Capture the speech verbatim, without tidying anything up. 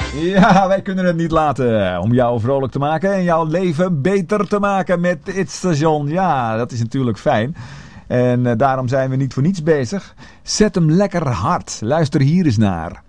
Ja, wij kunnen het niet laten om jou vrolijk te maken en jouw leven beter te maken met het station. Ja, dat is natuurlijk fijn. En uh, daarom zijn we niet voor niets bezig. Zet hem lekker hard. Luister hier eens naar.